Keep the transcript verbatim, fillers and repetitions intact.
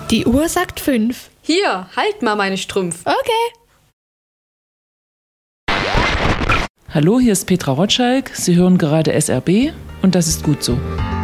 Die Uhr sagt fünf. Hier, halt mal meine Strümpf. Okay. Hallo, hier ist Petra Rotschalk. Sie hören gerade S R B und das ist gut so.